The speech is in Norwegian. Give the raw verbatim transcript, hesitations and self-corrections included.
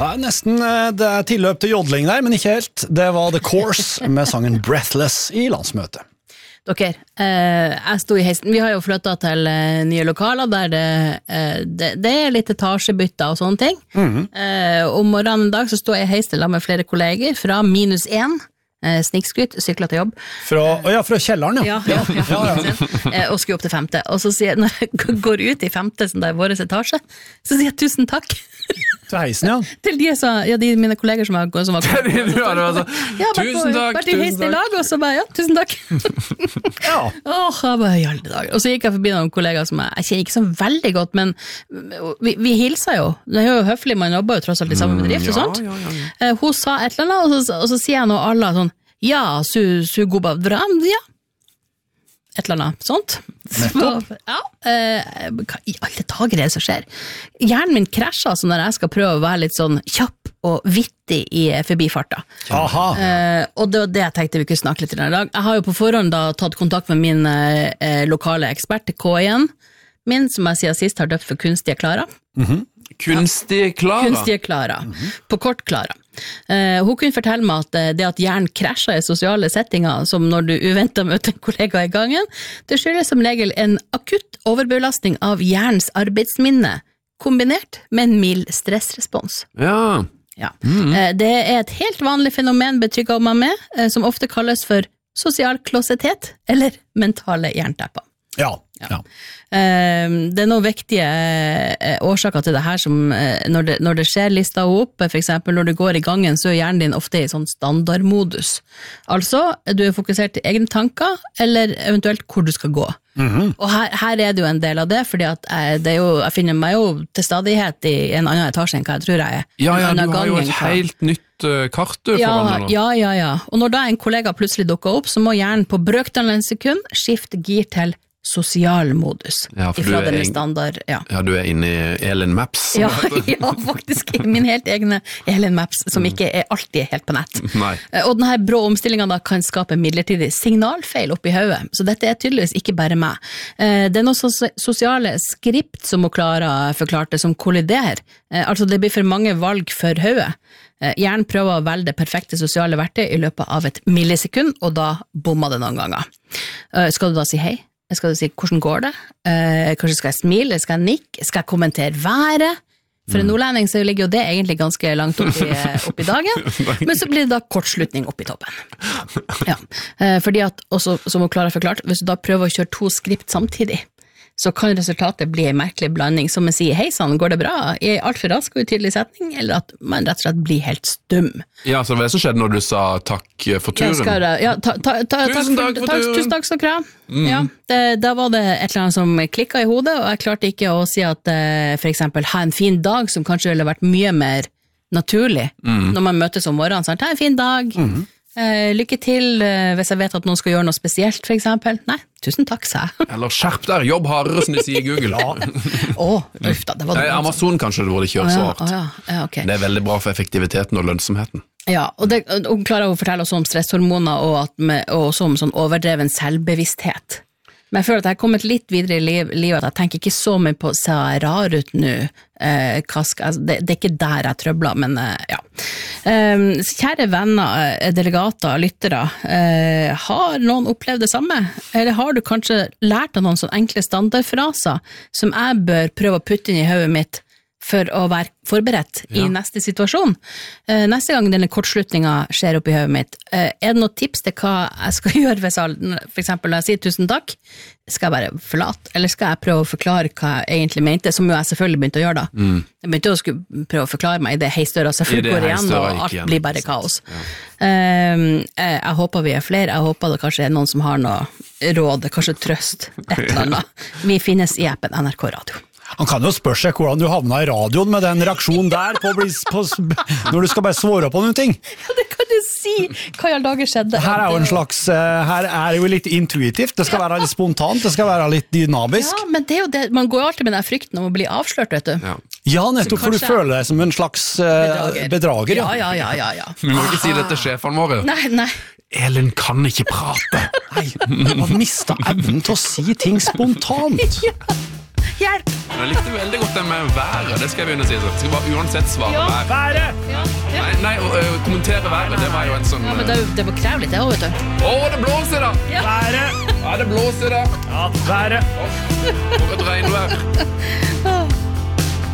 Ja, nesten det er tilløp til jodling der, men ikke helt. Det var The Course med sangen Breathless i landsmøtet. Dere, eh, jeg sto i heisen. Vi har jo flyttet til eh, nye lokaler der det, eh, det, det er litt etasjebytter og sånne ting. Mm-hmm. eh, om morgenen en dag så står jeg i heisen med flere kolleger fra minus én, eh, snikskryt, sykler til jobb. Fra, oh ja, fra kjelleren, ja. Ja, ja, ja, ja. eh, og skulle opp til femte. Og så sier jeg, når jeg går ut i femte, som det er vår etasje, så sier jeg tusen takk. Til heisen, ja. Til de, så, ja, de mine kolleger som var, som var ja, det var så, ja, tusen takk, vært i heisen i lag, og så bare, ja, tusen takk. ja. Åh, jeg bare, i alle dager. Og så gikk jeg forbi noen kolleger som jeg, jeg kjenner ikke så veldig godt, men vi, vi hilser jo. Det er jo høflig, man jobber jo tross alt i samme bedrift og sånt. Ja, ja, ja. Uh, hun sa et eller annet, og så, og så sier jeg noe alle sånn, ja, su, su goba dram, ja. Et eller annet sånt. Nettopp. Ja, eh, hva i alle dager er det som skjer? Hjernen min krasjer så når jeg skal prøve å være litt sånn kjapp og vittig i forbifarta. Aha. Eh, og det var det jeg tenkte vi kunne snakke litt i dag. Jeg har jo på forhånd da tatt kontakt med min eh, lokale ekspert, K en, min, som jeg siden sist har døpt for Kunstige Klara. Mhm. Kunstige Klara? Kunstige Klara, mm-hmm. På kort Klara. Uh, hun kunne fortelle meg at uh, det at hjernen krasjer i sosiale settinger, som når du uventet møter en kollega i gangen, det skyldes som regel en akutt overbelastning av hjernens arbeidsminne, kombinert med en mild stressrespons. Ja. Ja. Mm-hmm. Uh, det er et helt vanlig fenomen betrygget man med, uh, som ofte kalles for sosial klossetet, eller mentale jerntepper. Ja, ja. Det er noen viktige årsaker til det her som når det, når det skjer lista opp, for eksempel når du går i gangen så er hjernen din ofte i sånn standardmodus. Altså, du er fokusert til egne tanker eller eventuelt hvor du skal gå. Mm-hmm. Og her, her er det jo en del av det, fordi at jeg, det er jo, jeg finner meg jo til stadighet i en annen etasje enn hva jeg tror jeg er. Ja, ja, du har jo et helt nytt uh, kart du ja, foran deg. Ja, ja, ja. Og når da en kollega plutselig dukker opp, så må hjernen på brøkdelen en sekund skifte gir til sosial modus. Ja, for du er, en, standard, ja. ja, du er inne i Elin Maps. Ja, ja, faktisk min helt egne Elin Maps, som ikke er alltid helt på nett. Nei. Og denne brå omstillingen da kan skape midlertidig signalfeil oppi hodet, så dette er tydeligvis ikke bare meg. Det er noen sosiale skript som må klare forklarte som kolliderer, altså det blir for mange valg for hodet. Hjernen prøver å velge det perfekte sosiale verktøy i løpet av et millisekund, og da bommer det noen ganger. Skal du da si hei? Skal du si, hvordan går det? Eh, kanskje skal jeg smile? Skal jeg nikke? Skal jeg kommentere været? For en nordlending så ligger jo det egentlig ganske langt opp i, opp i dagen, men så blir det da kortslutning opp i toppen. Ja. Eh, fordi at, også, som hun klarer forklart, hvis du da prøver å kjøre to skript samtidig, så kan resultatet bli en merkelig blanding, som å si, hei sann, går det bra? Er alt for rask og utydelig setning, eller at man rett og slett blir helt stum? Ja, så det var det som skjedde når du sa takk for turen. Ja, skal, ja ta, ta, ta, tusen takk for, for turen. Tusen takk skal dere ha. Mm. Ja, det, da var det et eller annet som klikket i hodet, og jeg klarte ikke å si at for eksempel, ha en fin dag, som kanskje ville vært mye mer naturlig, mm. når man møtes om morgenen, sånn, ha en fin dag, mm. Uh, lykke til uh, hvis jeg vet at noen skal gjøre noe spesielt, for eksempel. Nei, tusen takk, sa jeg. Eller skjerp der, jobb hardere, som de sier i Google. Åh, uff da, det var det. Nei, Amazon kanskje det burde kjøre så hardt. Oh, ja. Oh, ja. Ja, okay. Det er veldig bra for effektiviteten og lønnsomheten. Ja, og det og klarer å fortelle oss om stresshormoner og, at med, og også om sånn overdreven selvbevissthet. Men jeg føler at jeg har kommet litt videre i liv, livet, at jeg tenker ikke så mye på ser jeg rar ut nå, eh, kask, altså, det, det er ikke der jeg trøbler, men eh, ja. Um, kjære venner, delegater, lyttere, eh, har noen opplevd det samme? Eller har du kanskje lært av noen sånne enkle standardfraser som jeg bør prøve å putte inn i hodet mitt for å være forberedt ja. I neste situasjon. Uh, neste gang denne kortslutningen skjer opp i hodet mitt, uh, er det noen tips til hva jeg skal gjøre hvis jeg, for eksempel når jeg sier tusen takk, skal jeg bare forlate, eller skal jeg prøve å forklare hva jeg egentlig mente, som jo jeg selvfølgelig begynte å gjøre da. Mm. Jeg begynte å skulle prøve å forklare meg i det heisdøra selvfølgelig går igjen, og alt igjen. Blir bare kaos. Ja. Uh, jeg, jeg håper vi er flere, jeg håper det kanskje er noen som har noe råd, kanskje trøst, et eller annet. Vi finnes i appen N R K Radio. Han kan jo spørre seg hvordan du havna i radioen med den reaksjonen der på, på, når du skal bare svare på noen ting. Ja, det kan du si. Hva i alle dager skjedde? Her er jo en slags, her er jo litt intuitivt, det skal være litt spontant, det skal være litt dynamisk. Ja, men det er jo det, man går alltid med den frykten om å bli avslørt, vet du. Ja, ja nettopp, for du føler deg som en slags bedrager. bedrager ja. Ja, ja, ja, ja, ja. Vi må ikke si det til sjefene våre. Nei, nei. Elin kan ikke prate. Nei, man mistet evnen til å si ting spontant. Ja. Hjelp! Jeg likte veldig godt det med været, det skal jeg begynne å si. Jeg skal bare uansett svare ja. vær. Været! eh, kommentere været, det var jo en sånn Ja, men det, er jo- det må kreve litt, det også, vet du. Å, det blåser da! Været! Ja, det blåser da! Ja, været! For et regnvær.